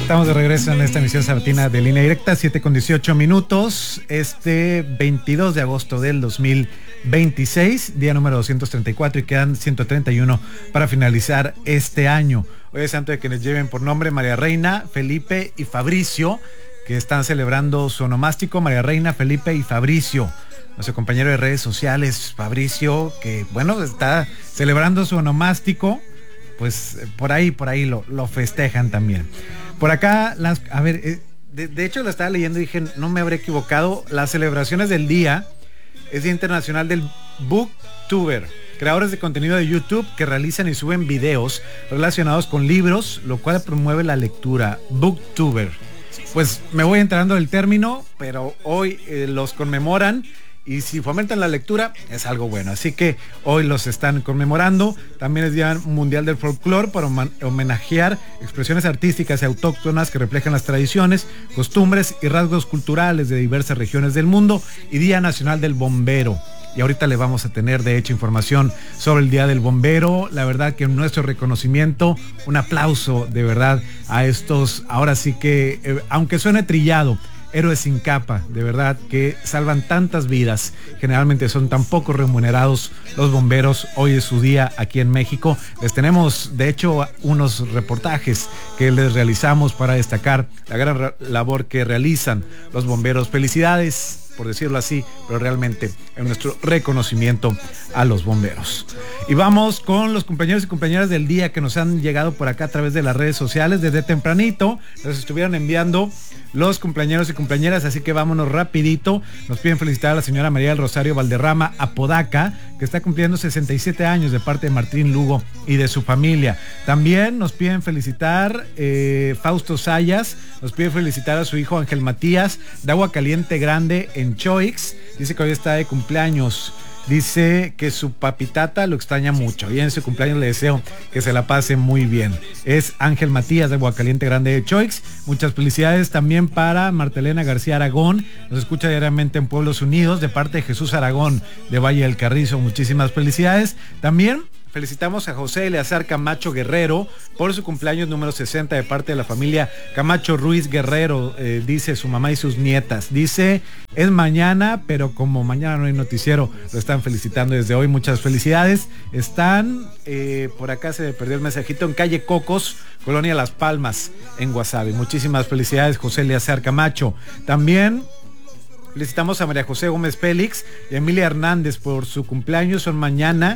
Estamos de regreso en esta emisión sabatina de Línea Directa, 7:18. Este 22 de agosto del 2026, día número 234, y quedan 131 para finalizar este año. Hoy es santo de quienes lleven por nombre María Reina, Felipe y Fabricio, que están celebrando su onomástico. María Reina, Felipe y Fabricio. Nuestro compañero de redes sociales, Fabricio, que bueno, está celebrando su onomástico, pues por ahí lo festejan también. Por acá, de hecho lo estaba leyendo y dije, no me habré equivocado, las celebraciones del día es Día Internacional del Booktuber, creadores de contenido de YouTube que realizan y suben videos relacionados con libros, lo cual promueve la lectura. Booktuber. Pues me voy enterando del término, pero hoy los conmemoran. Y si fomentan la lectura, es algo bueno. Así que hoy los están conmemorando. También es Día Mundial del Folclore, para homenajear expresiones artísticas y autóctonas que reflejan las tradiciones, costumbres y rasgos culturales de diversas regiones del mundo. Y Día Nacional del Bombero. Y ahorita le vamos a tener, de hecho, información sobre el Día del Bombero. La verdad que nuestro reconocimiento, un aplauso de verdad a estos, ahora sí que, aunque suene trillado, héroes sin capa, de verdad, que salvan tantas vidas. Generalmente son tan poco remunerados los bomberos. Hoy es su día aquí en México. Les tenemos, de hecho, unos reportajes que les realizamos para destacar la gran labor que realizan los bomberos. Felicidades, por decirlo así, pero realmente es nuestro reconocimiento a los bomberos. Y vamos con los compañeros y compañeras del día que nos han llegado por acá a través de las redes sociales. Desde tempranito nos estuvieron enviando los compañeros y compañeras, así que vámonos rapidito. Nos piden felicitar a la señora María del Rosario Valderrama Apodaca, que está cumpliendo 67 años, de parte de Martín Lugo y de su familia. También nos piden felicitar Fausto Sayas, nos pide felicitar a su hijo Ángel Matías de Agua Caliente Grande en Choix. Dice que hoy está de cumpleaños. Dice que su papitata lo extraña mucho y en su cumpleaños le deseo que se la pase muy bien. Es Ángel Matías de Aguacaliente Grande de Choix. Muchas felicidades también para Martelena García Aragón. Nos escucha diariamente en Pueblos Unidos, de parte de Jesús Aragón de Valle del Carrizo. Muchísimas felicidades. También felicitamos a José Eleazar Camacho Guerrero por su cumpleaños número 60, de parte de la familia Camacho Ruiz Guerrero, dice su mamá y sus nietas. Dice, es mañana, pero como mañana no hay noticiero, lo están felicitando desde hoy. Muchas felicidades. Están, por acá se me perdió el mensajito, en calle Cocos, Colonia Las Palmas, en Guasave. Muchísimas felicidades, José Eleazar Camacho. También felicitamos a María José Gómez Félix y Emilia Hernández por su cumpleaños. Son mañana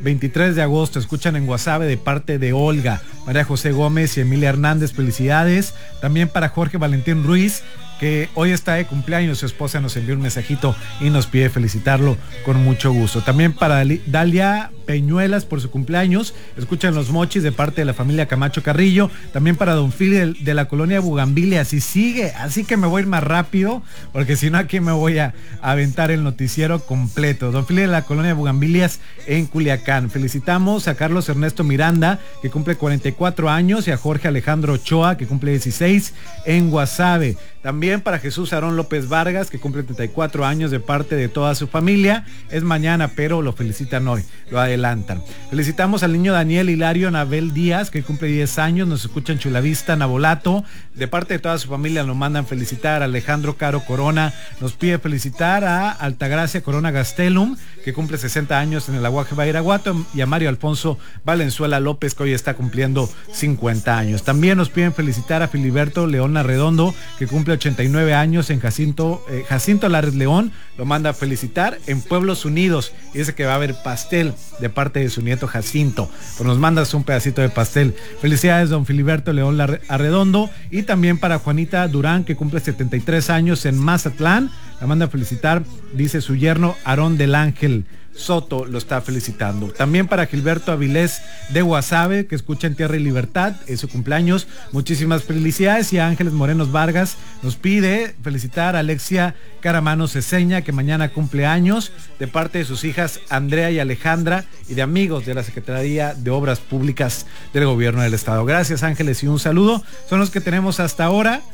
23 de agosto, escuchan en Guasave, de parte de Olga, María José Gómez y Emilia Hernández. Felicidades. También para Jorge Valentín Ruiz, que hoy está de cumpleaños. Su esposa nos envió un mensajito y nos pide felicitarlo con mucho gusto. También para Dalia Peñuelas por su cumpleaños, escuchan Los Mochis, de parte de la familia Camacho Carrillo. También para Don Fili de la colonia Bugambilia. Así sigue, así que me voy a ir más rápido, porque si no aquí me voy a aventar el noticiero completo. Don Fili de la colonia Bugambilias en Culiacán. Felicitamos a Carlos Ernesto Miranda, que cumple 44 años, y a Jorge Alejandro Ochoa, que cumple 16, en Guasave. También para Jesús Aarón López Vargas, que cumple 34 años, de parte de toda su familia. Es mañana, pero lo felicitan hoy, lo adelantan. Felicitamos al niño Daniel Hilario Nabel Díaz, que cumple 10 años, nos escucha en Chulavista, Nabolato. De parte de toda su familia lo mandan felicitar. Alejandro Caro Corona nos pide felicitar a Altagracia Corona Gastelum, que cumple 60 años en el Aguaje Bairaguato, y a Mario Alfonso Valenzuela López, que hoy está cumpliendo 50 años. También nos piden felicitar a Filiberto León Arredondo, que cumple 89 años en Jacinto Lares León. Lo manda a felicitar en Pueblos Unidos y dice que va a haber pastel de parte de su nieto Jacinto. Pues nos mandas un pedacito de pastel. Felicidades, don Filiberto León Arredondo. Y también para Juanita Durán, que cumple 73 años en Mazatlán. La manda a felicitar, dice su yerno Aarón del Ángel Soto, lo está felicitando. También para Gilberto Avilés de Guasave, que escucha en Tierra y Libertad, es su cumpleaños. Muchísimas felicidades. Y a Ángeles Morenos Vargas nos pide felicitar a Alexia Caramano Ceseña, que mañana cumple años, de parte de sus hijas Andrea y Alejandra, y de amigos de la Secretaría de Obras Públicas del Gobierno del Estado. Gracias, Ángeles, y un saludo. Son los que tenemos hasta ahora.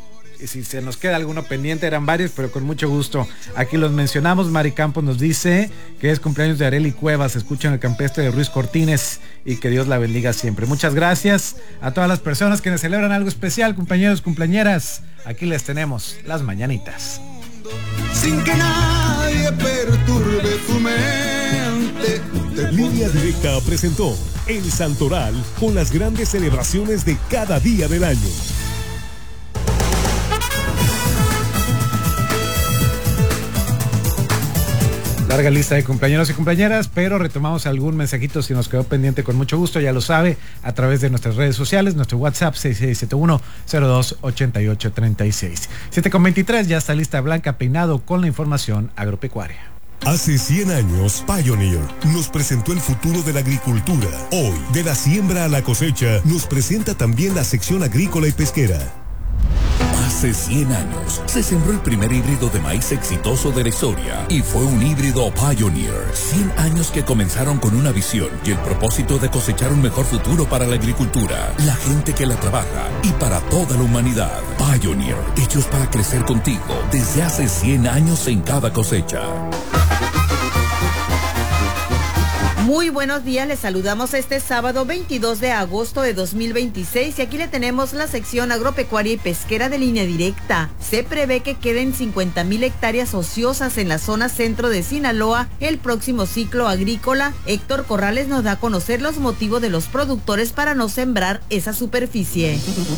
si se nos queda alguno pendiente, eran varios, pero con mucho gusto aquí los mencionamos. Mari Campos nos dice que es cumpleaños de Arely Cuevas, escuchan el campestre de Ruiz Cortines y que Dios la bendiga siempre. Muchas gracias a todas las personas que nos celebran algo especial, compañeros, cumpleañeras. Aquí les tenemos las mañanitas. Sin que nadie perturbe tu mente. Línea Directa presentó El Santoral con las grandes celebraciones de cada día del año. Larga lista de compañeros y compañeras, pero retomamos algún mensajito si nos quedó pendiente, con mucho gusto, ya lo sabe, a través de nuestras redes sociales, nuestro WhatsApp 6671-028836. 7:23, ya está lista Blanca Peinado con la información agropecuaria. Hace 100 años, Pioneer nos presentó el futuro de la agricultura. Hoy, de la siembra a la cosecha, nos presenta también la sección agrícola y pesquera. Hace 100 años se sembró el primer híbrido de maíz exitoso de la historia y fue un híbrido Pioneer. 100 años que comenzaron con una visión y el propósito de cosechar un mejor futuro para la agricultura, la gente que la trabaja y para toda la humanidad. Pioneer, hechos para crecer contigo desde hace 100 años en cada cosecha. Muy buenos días, les saludamos este sábado 22 de agosto de 2026 y aquí le tenemos la sección agropecuaria y pesquera de Línea Directa. Se prevé que queden 50,000 hectáreas ociosas en la zona centro de Sinaloa el próximo ciclo agrícola. Héctor Corrales nos da a conocer los motivos de los productores para no sembrar esa superficie.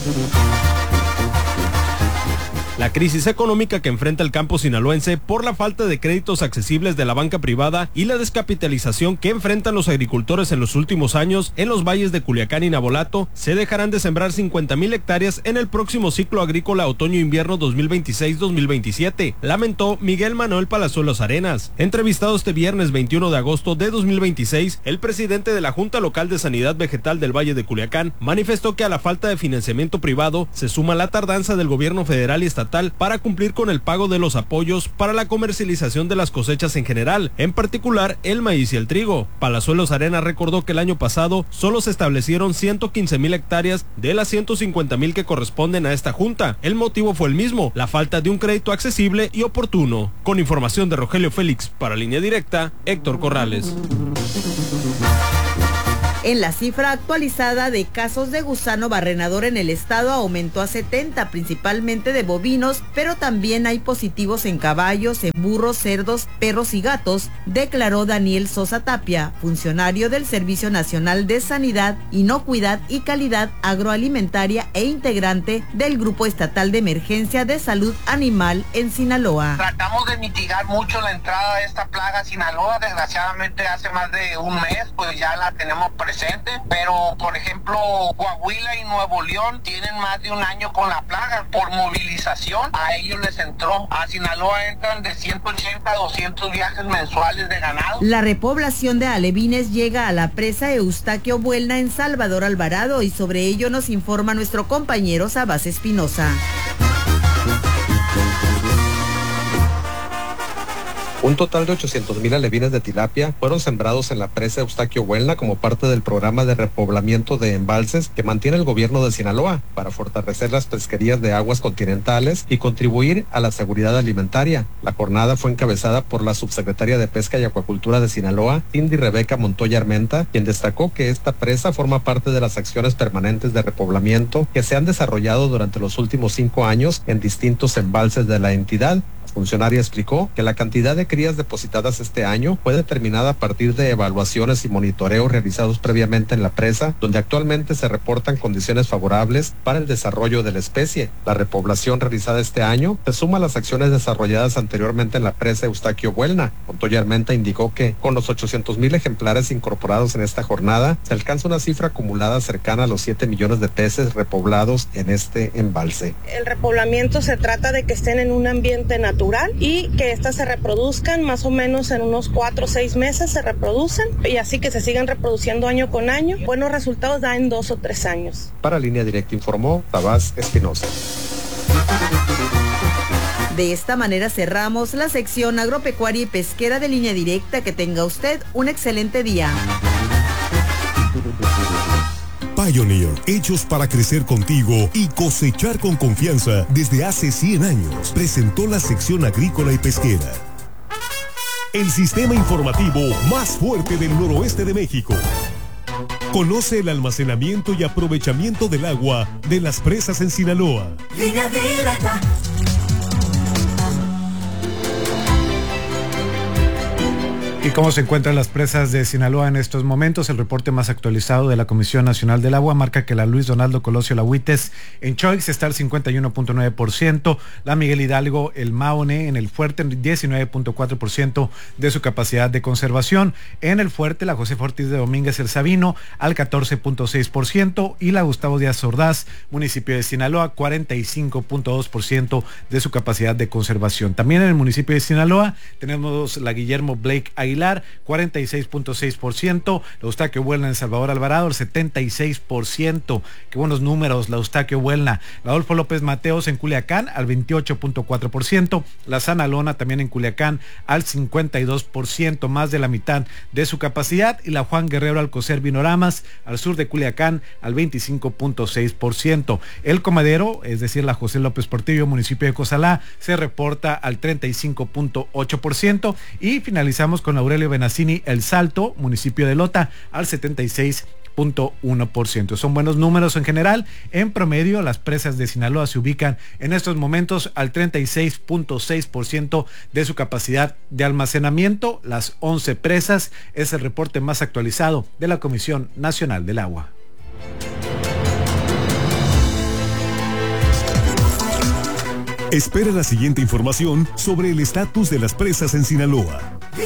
La crisis económica que enfrenta el campo sinaloense por la falta de créditos accesibles de la banca privada y la descapitalización que enfrentan los agricultores en los últimos años en los valles de Culiacán y Navolato, se dejarán de sembrar 50,000 hectáreas en el próximo ciclo agrícola otoño-invierno 2026-2027, lamentó Miguel Manuel Palazuelos Arenas. Entrevistado este viernes 21 de agosto de 2026, el presidente de la Junta Local de Sanidad Vegetal del Valle de Culiacán manifestó que a la falta de financiamiento privado se suma la tardanza del gobierno federal y estatal para cumplir con el pago de los apoyos para la comercialización de las cosechas en general, en particular el maíz y el trigo. Palazuelos Arenas recordó que el año pasado solo se establecieron 115,000 hectáreas de las 150,000 que corresponden a esta junta. El motivo fue el mismo, la falta de un crédito accesible y oportuno. Con información de Rogelio Félix para Línea Directa, Héctor Corrales. En la cifra actualizada de casos de gusano barrenador en el estado aumentó a 70, principalmente de bovinos, pero también hay positivos en caballos, en burros, cerdos, perros y gatos, declaró Daniel Sosa Tapia, funcionario del Servicio Nacional de Sanidad, Inocuidad y Calidad Agroalimentaria e integrante del Grupo Estatal de Emergencia de Salud Animal en Sinaloa. Tratamos de mitigar mucho la entrada de esta plaga a Sinaloa, desgraciadamente hace más de un mes, pues ya la tenemos presente, pero por ejemplo Coahuila y Nuevo León tienen más de un año con la plaga. Por movilización a ellos les entró. A Sinaloa entran de 180 a 200 viajes mensuales de ganado. La repoblación de alevines llega a la presa Eustaquio Buelna en Salvador Alvarado y sobre ello nos informa nuestro compañero Sabás Espinosa. Un total de 800,000 alevines de tilapia fueron sembrados en la presa Eustaquio Buelna como parte del programa de repoblamiento de embalses que mantiene el gobierno de Sinaloa para fortalecer las pesquerías de aguas continentales y contribuir a la seguridad alimentaria. La jornada fue encabezada por la subsecretaria de Pesca y Acuacultura de Sinaloa, Cindy Rebeca Montoya Armenta, quien destacó que esta presa forma parte de las acciones permanentes de repoblamiento que se han desarrollado durante los últimos 5 años en distintos embalses de la entidad. La funcionaria explicó que la cantidad de crías depositadas este año fue determinada a partir de evaluaciones y monitoreos realizados previamente en la presa, donde actualmente se reportan condiciones favorables para el desarrollo de la especie. La repoblación realizada este año se suma a las acciones desarrolladas anteriormente en la presa Eustaquio Buelna. Montoya Armenta indicó que con los 800,000 ejemplares incorporados en esta jornada, se alcanza una cifra acumulada cercana a los 7 millones de peces repoblados en este embalse. El repoblamiento se trata de que estén en un ambiente natural y que éstas se reproduzcan más o menos en unos 4 o 6 meses se reproducen y así que se sigan reproduciendo año con año. Buenos resultados da en 2 o 3 años. Para Línea Directa informó Sabás Espinosa. De esta manera cerramos la sección agropecuaria y pesquera de Línea Directa. Que tenga usted un excelente día. Pioneer, hechos para crecer contigo y cosechar con confianza desde hace 100 años, presentó la sección agrícola y pesquera. El sistema informativo más fuerte del noroeste de México. Conoce el almacenamiento y aprovechamiento del agua de las presas en Sinaloa. Línea directa. ¿Y cómo se encuentran las presas de Sinaloa en estos momentos? El reporte más actualizado de la Comisión Nacional del Agua marca que la Luis Donaldo Colosio Lahuites en Choix está al 51.9%, la Miguel Hidalgo, el Maone en el Fuerte 19.4% de su capacidad de conservación, en el Fuerte la José Ortiz de Domínguez el Sabino al 14.6% y la Gustavo Díaz Ordaz, municipio de Sinaloa, 45.2% de su capacidad de conservación. También en el municipio de Sinaloa tenemos la Guillermo Blake Aguilar, 46.6%, la Eustaquio Buelna en Salvador Alvarado, el 76%, qué buenos números, la Eustaquio Buelna. La Adolfo López Mateos en Culiacán al 28.4%, la Sana Lona también en Culiacán al 52%, más de la mitad de su capacidad, y la Juan Guerrero Alcocer Vinoramas al sur de Culiacán al 25.6%. El Comedero, es decir, la José López Portillo, municipio de Cozalá, se reporta al 35.8%, y finalizamos con Aurelio Benassini El Salto, municipio de Lota, al 76.1%. Son buenos números en general. En promedio, las presas de Sinaloa se ubican en estos momentos al 36.6% de su capacidad de almacenamiento. Las 11 presas es el reporte más actualizado de la Comisión Nacional del Agua. Espera la siguiente información sobre el estatus de las presas en Sinaloa.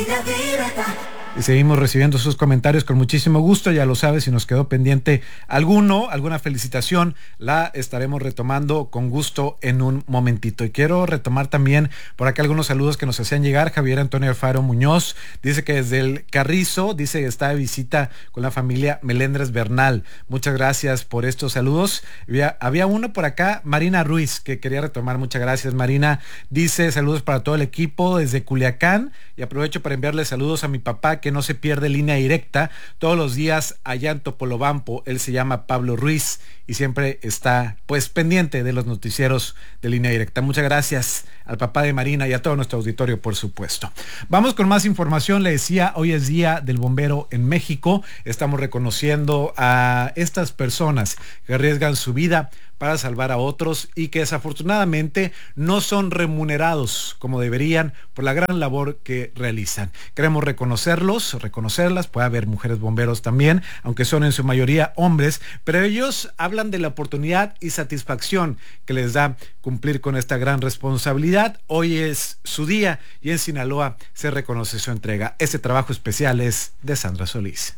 Y seguimos recibiendo sus comentarios con muchísimo gusto. Ya lo sabes, si nos quedó pendiente alguna felicitación, la estaremos retomando con gusto en un momentito. Y quiero retomar también por acá algunos saludos que nos hacían llegar. Javier Antonio Alfaro Muñoz dice que desde el Carrizo, dice que está de visita con la familia Melendres Bernal. Muchas gracias por estos saludos. Había uno por acá, Marina Ruiz, que quería retomar. Muchas gracias, Marina. Dice saludos para todo el equipo desde Culiacán, y aprovecho para enviarle saludos a mi papá, que no se pierde Línea Directa todos los días allá en Topolobampo. Él se llama Pablo Ruiz y siempre está pues pendiente de los noticieros de Línea Directa. Muchas gracias al papá de Marina y a todo nuestro auditorio, por supuesto. Vamos con más información. Le decía, hoy es Día del Bombero en México. Estamos reconociendo a estas personas que arriesgan su vida para salvar a otros y que desafortunadamente no son remunerados como deberían por la gran labor que realizan. Queremos reconocerlas, puede haber mujeres bomberos también, aunque son en su mayoría hombres, pero ellos hablan de la oportunidad y satisfacción que les da cumplir con esta gran responsabilidad. Hoy es su día y en Sinaloa se reconoce su entrega. Este trabajo especial es de Sandra Solís.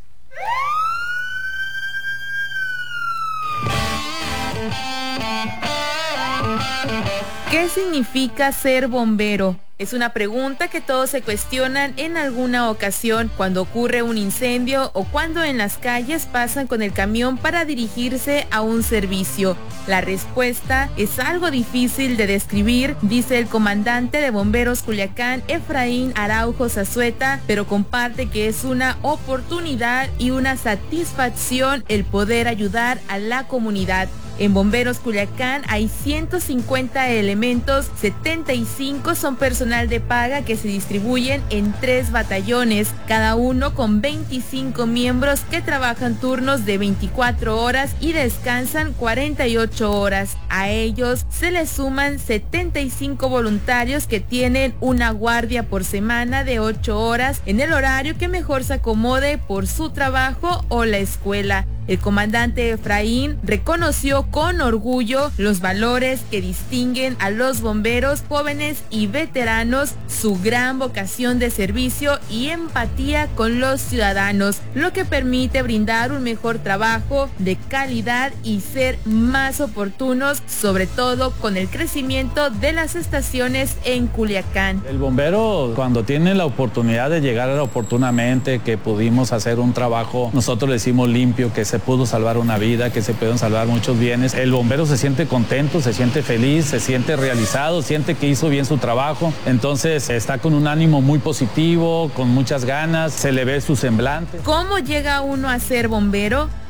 ¿Qué significa ser bombero? Es una pregunta que todos se cuestionan en alguna ocasión cuando ocurre un incendio o cuando en las calles pasan con el camión para dirigirse a un servicio. La respuesta es algo difícil de describir, dice el comandante de Bomberos Culiacán, Efraín Araujo Zazueta, pero comparte que es una oportunidad y una satisfacción el poder ayudar a la comunidad. En Bomberos Culiacán hay 150 elementos, 75 son personal de paga que se distribuyen en 3 batallones, cada uno con 25 miembros que trabajan turnos de 24 horas y descansan 48 horas. A ellos se les suman 75 voluntarios que tienen una guardia por semana de 8 horas en el horario que mejor se acomode por su trabajo o la escuela. El comandante Efraín reconoció con orgullo los valores que distinguen a los bomberos jóvenes y veteranos, su gran vocación de servicio y empatía con los ciudadanos, lo que permite brindar un mejor trabajo de calidad y ser más oportunos, sobre todo con el crecimiento de las estaciones en Culiacán. El bombero, cuando tiene la oportunidad de llegar oportunamente, que pudimos hacer un trabajo, nosotros le decimos limpio, que se pudo salvar una vida, que se pudieron salvar muchos bienes. El bombero se siente contento, se siente feliz, se siente realizado, siente que hizo bien su trabajo. Entonces está con un ánimo muy positivo, con muchas ganas, se le ve su semblante. ¿Cómo llega uno a ser bombero?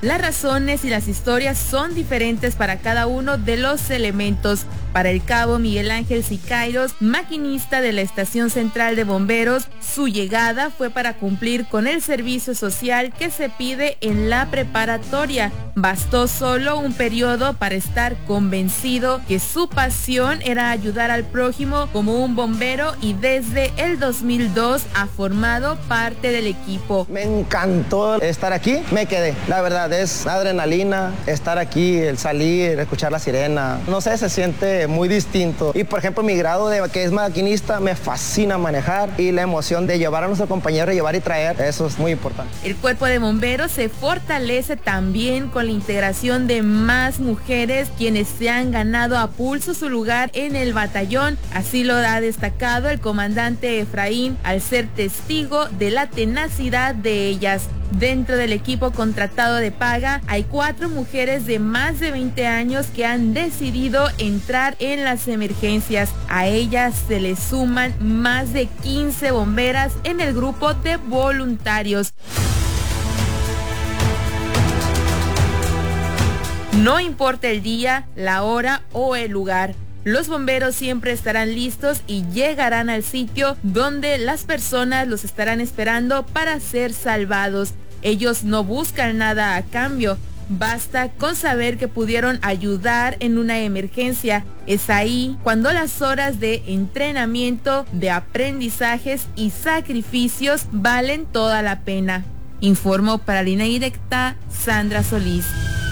Las razones y las historias son diferentes para cada uno de los elementos. Para el cabo Miguel Ángel Siqueiros, maquinista de la Estación Central de Bomberos, su llegada fue para cumplir con el servicio social que se pide en la preparatoria. Bastó solo un periodo para estar convencido que su pasión era ayudar al prójimo como un bombero, y desde el 2002 ha formado parte del equipo. Me encantó estar aquí, me quedé. La verdad es adrenalina, estar aquí, el salir, escuchar la sirena. No sé, se siente muy distinto. Y por ejemplo, mi grado de que es maquinista, me fascina manejar, y la emoción de llevar a nuestro compañero, llevar y traer, eso es muy importante. El cuerpo de bomberos se fortalece también con la integración de más mujeres, quienes se han ganado a pulso su lugar en el batallón. Así lo ha destacado el comandante Efraín al ser testigo de la tenacidad de ellas. Dentro del equipo contratado de paga hay 4 mujeres de más de 20 años que han decidido entrar en las emergencias. A ellas se les suman más de 15 bomberas en el grupo de voluntarios. No importa el día, la hora o el lugar, los bomberos siempre estarán listos y llegarán al sitio donde las personas los estarán esperando para ser salvados. Ellos no buscan nada a cambio, basta con saber que pudieron ayudar en una emergencia. Es ahí cuando las horas de entrenamiento, de aprendizajes y sacrificios valen toda la pena. Informó para Línea Directa, Sandra Solís.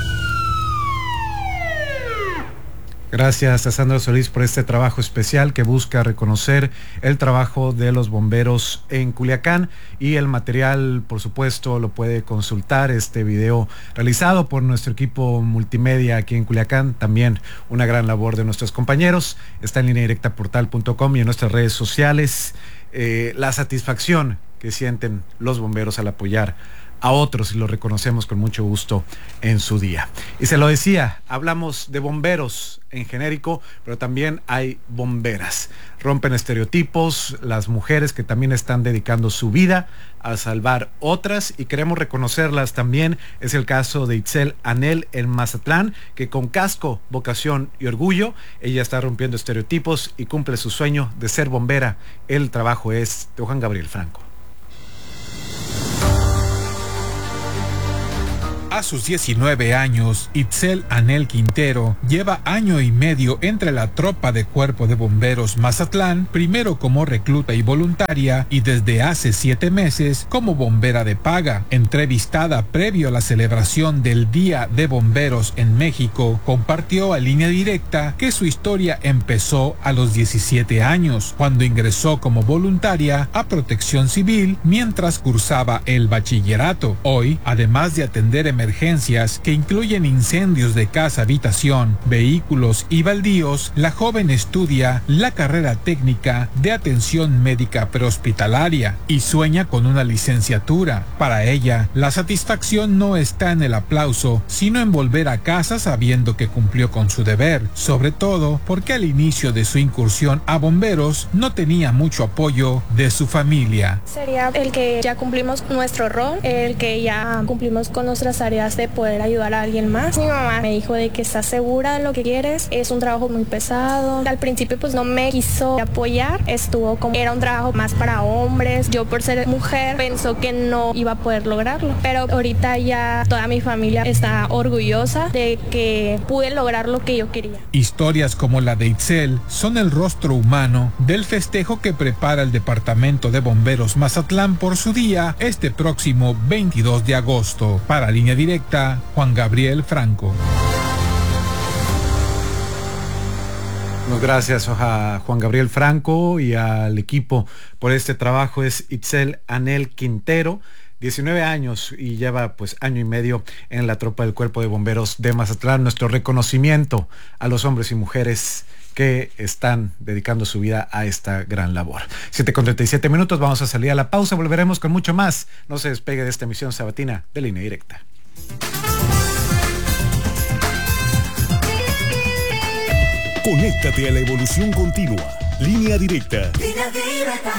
Gracias a Sandra Solís por este trabajo especial que busca reconocer el trabajo de los bomberos en Culiacán, y el material, por supuesto, lo puede consultar, este video realizado por nuestro equipo multimedia aquí en Culiacán, también una gran labor de nuestros compañeros. Está en lineadirectaportal.com y en nuestras redes sociales. La satisfacción que sienten los bomberos al apoyar a otros, y lo reconocemos con mucho gusto en su día. Y se lo decía, hablamos de bomberos en genérico, pero también hay bomberas. Rompen estereotipos las mujeres que también están dedicando su vida a salvar otras, y queremos reconocerlas también. Es el caso de Itzel Anel en Mazatlán, que con casco, vocación y orgullo, ella está rompiendo estereotipos y cumple su sueño de ser bombera. El trabajo es de Juan Gabriel Franco. A sus 19 años, Itzel Anel Quintero lleva año y medio entre la tropa de Cuerpo de Bomberos Mazatlán, primero como recluta y voluntaria, y desde hace 7 meses como bombera de paga. Entrevistada previo a la celebración del Día de Bomberos en México, compartió a Línea Directa que su historia empezó a los 17 años, cuando ingresó como voluntaria a Protección Civil mientras cursaba el bachillerato. Hoy, además de atender emergencias que incluyen incendios de casa, habitación, vehículos y baldíos, la joven estudia la carrera técnica de atención médica prehospitalaria y sueña con una licenciatura. Para ella, la satisfacción no está en el aplauso, sino en volver a casa sabiendo que cumplió con su deber, sobre todo porque al inicio de su incursión a bomberos no tenía mucho apoyo de su familia. Sería el que ya cumplimos nuestro rol, el que ya cumplimos con nuestras áreas de poder ayudar a alguien más. Mi mamá me dijo de que estás segura de lo que quieres, es un trabajo muy pesado. Al principio pues no me quiso apoyar, estuvo como era un trabajo más para hombres. Yo por ser mujer pensó que no iba a poder lograrlo, pero ahorita ya toda mi familia está orgullosa de que pude lograr lo que yo quería. Historias como la de Itzel son el rostro humano del festejo que prepara el Departamento de Bomberos Mazatlán por su día este próximo 22 de agosto. Para Línea Directa, Juan Gabriel Franco. Gracias a Juan Gabriel Franco y al equipo por este trabajo. Es Itzel Anel Quintero, 19 años, y lleva pues año y medio en la tropa del Cuerpo de Bomberos de Mazatlán. Nuestro reconocimiento a los hombres y mujeres que están dedicando su vida a esta gran labor. 7:37, vamos a salir a la pausa, volveremos con mucho más. No se despegue de esta emisión sabatina de Línea Directa. Conéctate a la evolución continua. Línea Directa. Línea Directa.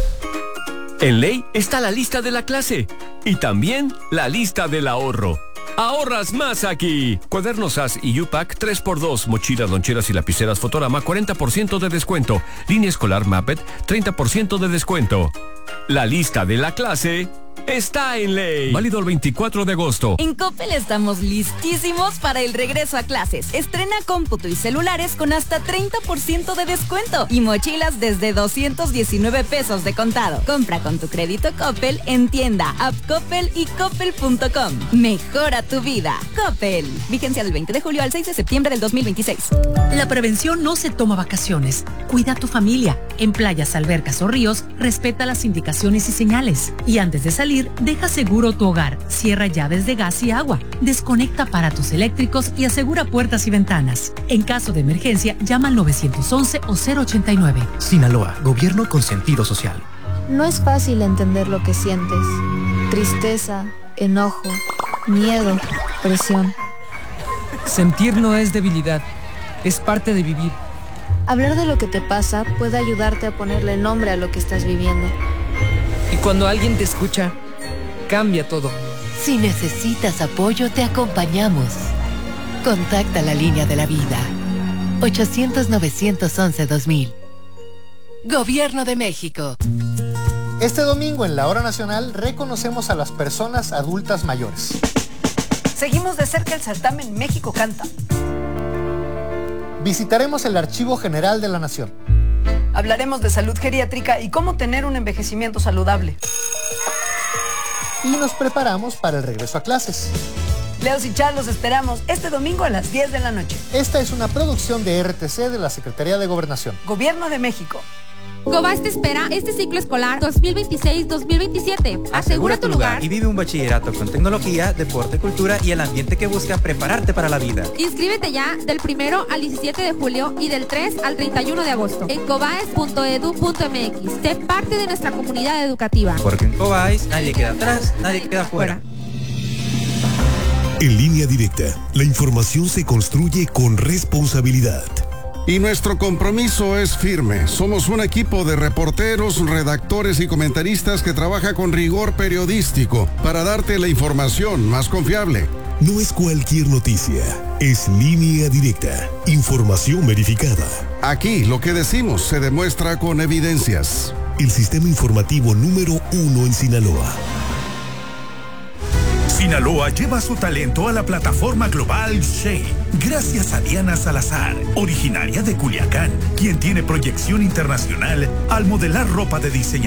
En ley está la lista de la clase y también la lista del ahorro. Ahorras más aquí. Cuadernos SAS y U-Pack 3x2. Mochilas, loncheras y lapiceras Fotorama 40% de descuento. Línea escolar Mappet 30% de descuento. La lista de la clase está en ley. Válido el 24 de agosto. En Coppel estamos listísimos para el regreso a clases. Estrena cómputo y celulares con hasta 30% de descuento y mochilas desde 219 pesos de contado. Compra con tu crédito Coppel en tienda, app Coppel y coppel.com. Mejora tu vida. Coppel. Vigencia del 20 de julio al 6 de septiembre del 2026. La prevención no se toma vacaciones. Cuida a tu familia. En playas, albercas o ríos, respeta las indicaciones y señales. Y antes de salir, deja seguro tu hogar, cierra llaves de gas y agua, desconecta aparatos eléctricos y asegura puertas y ventanas. En caso de emergencia, llama al 911 o 089. Sinaloa, gobierno con sentido social. No es fácil entender lo que sientes. Tristeza, enojo, miedo, presión. Sentir no es debilidad, es parte de vivir. Hablar de lo que te pasa puede ayudarte a ponerle nombre a lo que estás viviendo. Y cuando alguien te escucha, cambia todo. Si necesitas apoyo, te acompañamos. Contacta la línea de la vida. 800-911-2000. Gobierno de México. Este domingo en la Hora Nacional reconocemos a las personas adultas mayores. Seguimos de cerca el certamen México Canta. Visitaremos el Archivo General de la Nación. Hablaremos de salud geriátrica y cómo tener un envejecimiento saludable. Y nos preparamos para el regreso a clases. Leos y Char los esperamos este domingo a las 10 de la noche. Esta es una producción de RTC de la Secretaría de Gobernación. Gobierno de México. Cobás te espera este ciclo escolar 2026-2027. Asegura tu lugar y vive un bachillerato con tecnología, deporte, cultura y el ambiente que busca prepararte para la vida. Inscríbete ya del 1 al 17 de julio y del 3 al 31 de agosto en cobaes.edu.mx. Sé parte de nuestra comunidad educativa. Porque en Cobáis nadie queda atrás, nadie queda fuera. En Línea Directa, la información se construye con responsabilidad. Y nuestro compromiso es firme. Somos un equipo de reporteros, redactores y comentaristas que trabaja con rigor periodístico para darte la información más confiable. No es cualquier noticia, es Línea Directa, información verificada. Aquí lo que decimos se demuestra con evidencias. El sistema informativo número 1 en Sinaloa. Sinaloa lleva su talento a la plataforma global Shea, gracias a Diana Salazar, originaria de Culiacán, quien tiene proyección internacional al modelar ropa de diseñador.